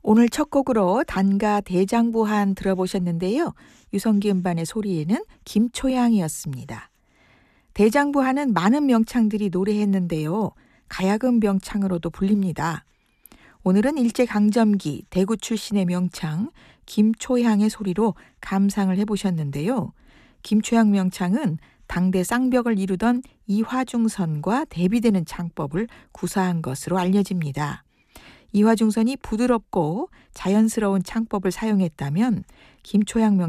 오늘 첫 곡으로 단가 대장부한 들어보셨는데요. 유성기 음반의 소리에는 김초향이었습니다. 대장부한은 많은 명창들이 노래했는데요. 가야금 명창으로도 불립니다. 오늘은 일제강점기 대구 출신의 명창 김초향의 소리로 감상을 해보셨는데요. 김초향 명창은 당대 쌍벽을 이루던 이화중선과 대비되는 창법을 구사한 것으로 알려집니다. 이화중선이 부드럽고 자연스러운 창법을 사용했다면 김초향